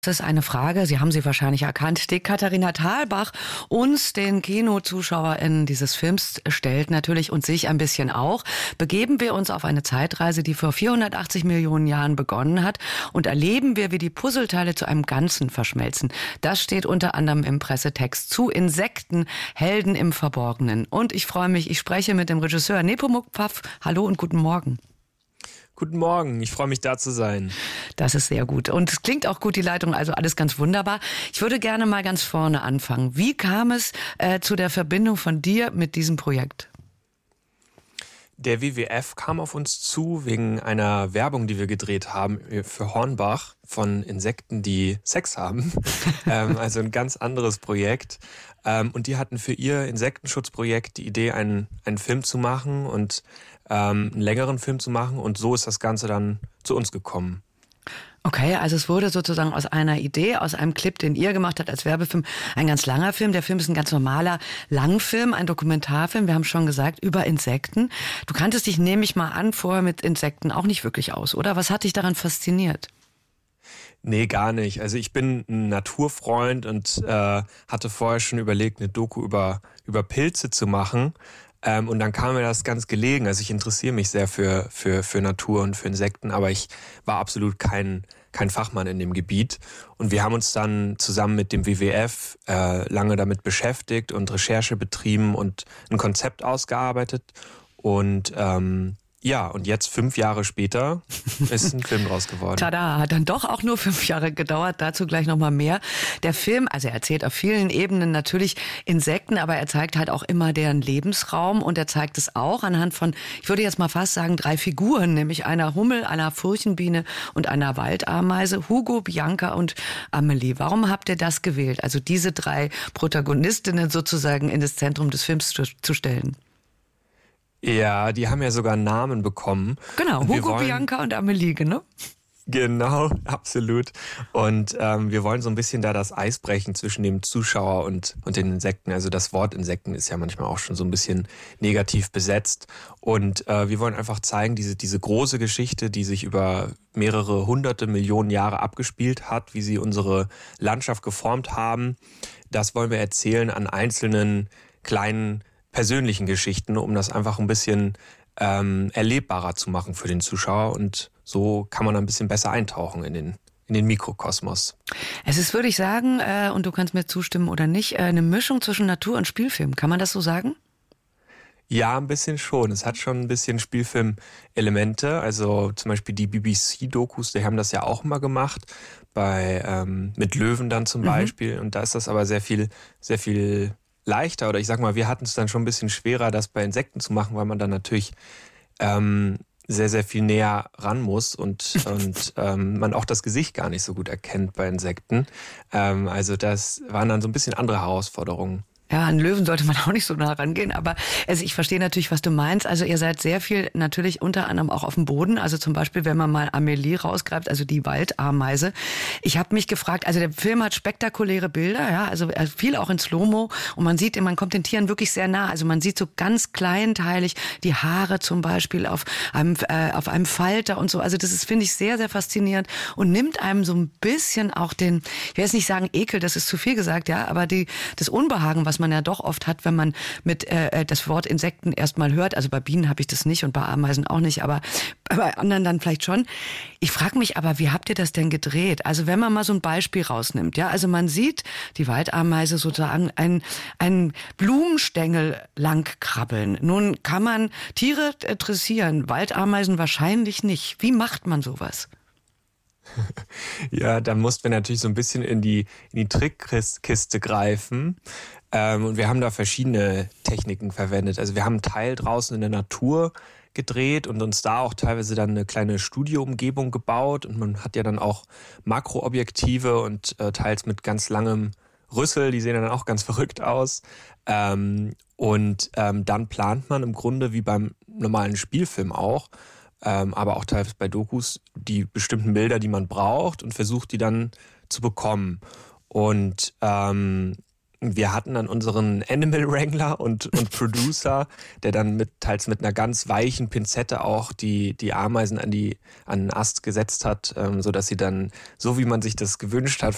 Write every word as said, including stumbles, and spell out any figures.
Das ist eine Frage, Sie haben sie wahrscheinlich erkannt, die Katharina Thalbach uns, den KinozuschauerInnen dieses Films, stellt natürlich und sich ein bisschen auch. Begeben wir uns auf eine Zeitreise, die vor vierhundertachtzig Millionen Jahren begonnen hat, und erleben wir, wie die Puzzleteile zu einem Ganzen verschmelzen. Das steht unter anderem im Pressetext zu Insekten, Helden im Verborgenen. Und ich freue mich, ich spreche mit dem Regisseur Nepomuk Pfaff. Hallo und guten Morgen. Guten Morgen, ich freue mich, da zu sein. Das ist sehr gut. Und es klingt auch gut, die Leitung, also alles ganz wunderbar. Ich würde gerne mal ganz vorne anfangen. Wie kam es äh, zu der Verbindung von dir mit diesem Projekt? Der W W F kam auf uns zu wegen einer Werbung, die wir gedreht haben für Hornbach von Insekten, die Sex haben. ähm, also ein ganz anderes Projekt. Ähm, und die hatten für ihr Insektenschutzprojekt die Idee, einen, einen Film zu machen und ähm, einen längeren Film zu machen. Und so ist das Ganze dann zu uns gekommen. Okay, also es wurde sozusagen aus einer Idee, aus einem Clip, den ihr gemacht habt als Werbefilm, ein ganz langer Film. Der Film ist ein ganz normaler Langfilm, ein Dokumentarfilm, wir haben schon gesagt, über Insekten. Du kanntest dich, nehme ich mal an, vorher mit Insekten auch nicht wirklich aus, oder? Was hat dich daran fasziniert? Nee, gar nicht. Also ich bin ein Naturfreund und äh, hatte vorher schon überlegt, eine Doku über, über Pilze zu machen. Ähm, und dann kam mir das ganz gelegen. Also ich interessiere mich sehr für, für, für Natur und für Insekten, aber ich war absolut kein, kein Fachmann in dem Gebiet. Und wir haben uns dann zusammen mit dem W W F äh, lange damit beschäftigt und Recherche betrieben und ein Konzept ausgearbeitet. Und ähm, ja, und jetzt, fünf Jahre später, ist ein Film draus geworden. Tada, hat dann doch auch nur fünf Jahre gedauert, dazu gleich nochmal mehr. Der Film, also er erzählt auf vielen Ebenen natürlich Insekten, aber er zeigt halt auch immer deren Lebensraum und er zeigt es auch anhand von, ich würde jetzt mal fast sagen, drei Figuren, nämlich einer Hummel, einer Furchenbiene und einer Waldameise, Hugo, Bianca und Amelie. Warum habt ihr das gewählt, also diese drei Protagonistinnen sozusagen in das Zentrum des Films zu, zu stellen? Ja, die haben ja sogar Namen bekommen. Genau, Hugo, wollen, Bianca und Amelie, ne? Genau, absolut. Und ähm, wir wollen so ein bisschen da das Eis brechen zwischen dem Zuschauer und, und den Insekten. Also das Wort Insekten ist ja manchmal auch schon so ein bisschen negativ besetzt. Und äh, wir wollen einfach zeigen, diese, diese große Geschichte, die sich über mehrere hunderte Millionen Jahre abgespielt hat, wie sie unsere Landschaft geformt haben, das wollen wir erzählen an einzelnen kleinen persönlichen Geschichten, um das einfach ein bisschen ähm, erlebbarer zu machen für den Zuschauer. Und so kann man ein bisschen besser eintauchen in den, in den Mikrokosmos. Es ist, würde ich sagen, äh, und du kannst mir zustimmen oder nicht, äh, eine Mischung zwischen Natur- und Spielfilm. Kann man das so sagen? Ja, ein bisschen schon. Es hat schon ein bisschen Spielfilm-Elemente. Also zum Beispiel die B B C-Dokus, die haben das ja auch immer gemacht. Bei ähm, mit Löwen dann zum mhm. Beispiel. Und da ist das aber sehr viel, sehr viel leichter, oder ich sag mal, wir hatten es dann schon ein bisschen schwerer, das bei Insekten zu machen, weil man dann natürlich ähm, sehr, sehr viel näher ran muss und, und ähm, man auch das Gesicht gar nicht so gut erkennt bei Insekten. Ähm, also das waren dann so ein bisschen andere Herausforderungen. Ja, an Löwen sollte man auch nicht so nah rangehen, aber also ich verstehe natürlich, was du meinst. Also ihr seid sehr viel natürlich unter anderem auch auf dem Boden. Also zum Beispiel, wenn man mal Amelie rausgreift, also die Waldameise. Ich habe mich gefragt, also der Film hat spektakuläre Bilder, ja, also viel auch in Slow-Mo und man sieht, man kommt den Tieren wirklich sehr nah. Also man sieht so ganz kleinteilig die Haare zum Beispiel auf einem, äh, auf einem Falter und so. Also das ist, finde ich, sehr, sehr faszinierend und nimmt einem so ein bisschen auch den, ich will jetzt nicht sagen Ekel, das ist zu viel gesagt, ja, aber die, das Unbehagen, was man ja doch oft hat, wenn man mit äh, das Wort Insekten erstmal hört. Also bei Bienen habe ich das nicht und bei Ameisen auch nicht, aber bei anderen dann vielleicht schon. Ich frage mich aber, wie habt ihr das denn gedreht? Also wenn man mal so ein Beispiel rausnimmt, ja, also man sieht die Waldameise sozusagen einen, einen Blumenstängel lang krabbeln. Nun kann man Tiere dressieren, Waldameisen wahrscheinlich nicht. Wie macht man sowas? Ja, da mussten wir natürlich so ein bisschen in die, in die Trickkiste greifen. Ähm, und wir haben da verschiedene Techniken verwendet. Also wir haben einen Teil draußen in der Natur gedreht und uns da auch teilweise dann eine kleine Studioumgebung gebaut. Und man hat ja dann auch Makroobjektive und äh, teils mit ganz langem Rüssel, die sehen dann auch ganz verrückt aus. Ähm, und ähm, dann plant man im Grunde wie beim normalen Spielfilm auch, Ähm, aber auch teilweise bei Dokus, die bestimmten Bilder, die man braucht und versucht, die dann zu bekommen. Und ähm, wir hatten dann unseren Animal Wrangler und, und Producer, der dann mit, teils mit einer ganz weichen Pinzette auch die, die Ameisen an, die, an den Ast gesetzt hat, ähm, sodass sie dann, so wie man sich das gewünscht hat,